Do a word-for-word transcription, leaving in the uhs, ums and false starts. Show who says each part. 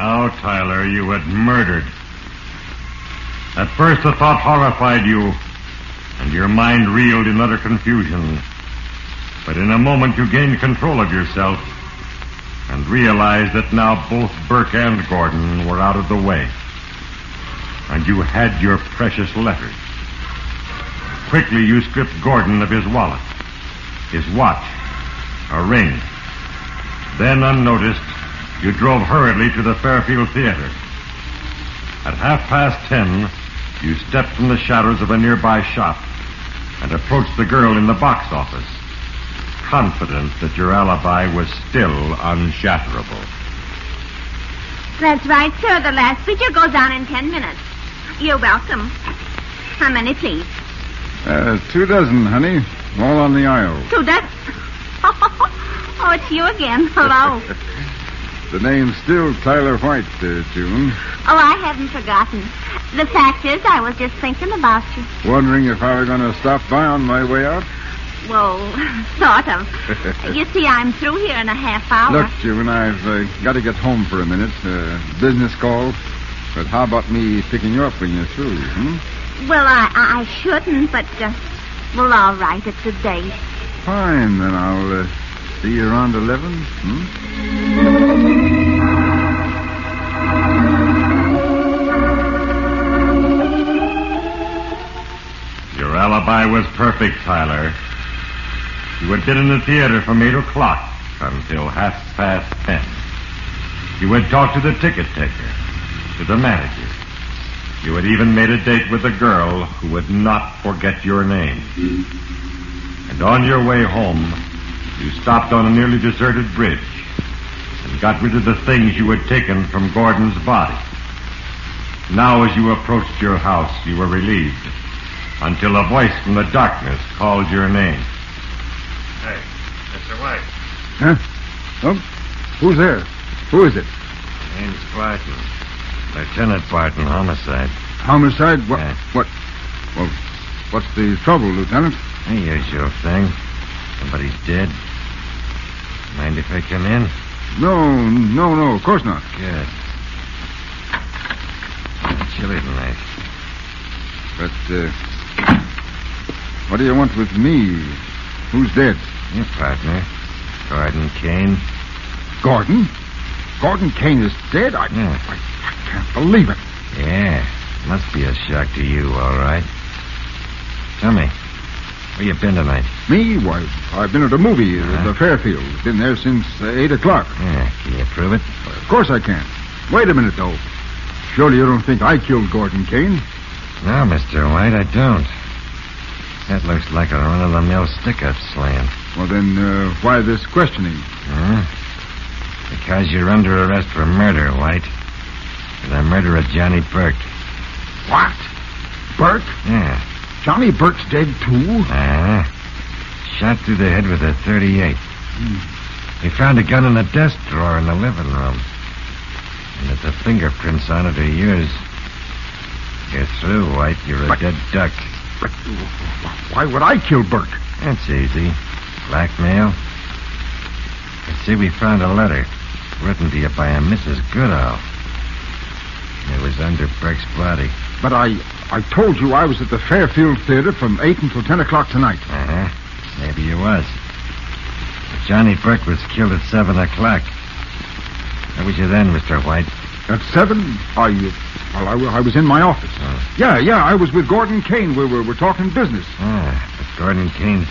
Speaker 1: Now, Tyler, you had murdered. At first the thought horrified you, and your mind reeled in utter confusion. But in a moment you gained control of yourself and realized that now both Burke and Gordon were out of the way. And you had your precious letters. Quickly you stripped Gordon of his wallet, his watch, a ring. Then, unnoticed, you drove hurriedly to the Fairfield Theater. At half past ten, you stepped from the shadows of a nearby shop and approached the girl in the box office, confident that your alibi was still unshatterable.
Speaker 2: That's right, sir. The last picture goes on in ten minutes. You're welcome. How many, please?
Speaker 3: Uh, two dozen, honey. All on the aisle.
Speaker 2: Two dozen? Oh, it's you again. Hello.
Speaker 3: The name's still Tyler White, uh, June.
Speaker 2: Oh, I haven't forgotten. The fact is, I was just thinking about you.
Speaker 3: Wondering if I were going to stop by on my way out?
Speaker 2: Well, sort of. You see, I'm through here in a half hour.
Speaker 3: Look, June, I've uh, got to get home for a minute. Uh, business call. But how about me picking you up when you're through, hmm?
Speaker 2: Well, I, I shouldn't, but, uh, well, all right, it's a date.
Speaker 3: Fine, then I'll uh, see you around eleven, hmm?
Speaker 1: Your alibi was perfect, Tyler. You had been in the theater from eight o'clock until half past ten. You had talked to the ticket taker, to the manager. You had even made a date with a girl who would not forget your name. And on your way home, you stopped on a nearly deserted bridge and got rid of the things you had taken from Gordon's body. Now, as you approached your house, you were relieved until a voice from the darkness called your name. Hey, Mister White.
Speaker 3: Huh? Oh, who's there? Who is it?
Speaker 1: Name's Barton. Lieutenant Barton, homicide.
Speaker 3: Homicide? What?
Speaker 1: Yeah.
Speaker 3: What? Well, what's the trouble, Lieutenant?
Speaker 1: The usual thing. Somebody's dead. Mind if I come in?
Speaker 3: No, no, no, of course not.
Speaker 1: Good. It's chilly tonight.
Speaker 3: But, uh, what do you want with me? Who's dead?
Speaker 1: Your partner, Gordon Kane.
Speaker 3: Gordon? Gordon Kane is dead? I,
Speaker 1: Yeah.
Speaker 3: I, I can't believe it.
Speaker 1: Yeah, must be a shock to you, all right. Tell me, where you been tonight?
Speaker 3: Me? Why, I've been at a movie, uh,
Speaker 1: Uh-huh.
Speaker 3: the Fairfield. Been there since uh, eight o'clock.
Speaker 1: Yeah, can you prove it?
Speaker 3: Of course I can. Wait a minute, though. Surely you don't think I killed Gordon Kane?
Speaker 1: No, Mister White, I don't. That looks like a run-of-the-mill stick-up slam.
Speaker 3: Well, then, uh, why this questioning?
Speaker 1: Huh? Because you're under arrest for murder, White. For the murder of Johnny Burke.
Speaker 3: What? Burke?
Speaker 1: Yeah.
Speaker 3: Johnny Burke's dead, too?
Speaker 1: Uh-huh. Shot through the head with a thirty-eight.
Speaker 3: Hmm.
Speaker 1: They found a gun in the desk drawer in the living room. And if the fingerprints on it are yours, you're through, White. You're a
Speaker 3: But-
Speaker 1: dead duck.
Speaker 3: But why would I kill Burke?
Speaker 1: That's easy. Blackmail. You see, we found a letter written to you by a Missus Goodall. It was under Burke's body.
Speaker 3: But I, I told you I was at the Fairfield Theater from eight until ten o'clock tonight.
Speaker 1: Uh-huh. Maybe you was. But Johnny Burke was killed at seven o'clock. Where was you then, Mister White?
Speaker 3: At seven, I, uh, well, I, I was in my office.
Speaker 1: Oh.
Speaker 3: Yeah, yeah, I was with Gordon Kane. We were, we're talking business.
Speaker 1: Ah, but Gordon Kane's